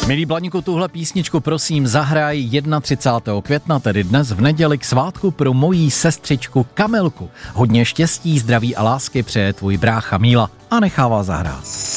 Milí Blaníku, tuhle písničku prosím zahraj 31. května, tedy dnes v neděli k svátku pro mojí sestřičku Kamilku. Hodně štěstí, zdraví a lásky přeje tvůj brácha Míla a nechává zahrát.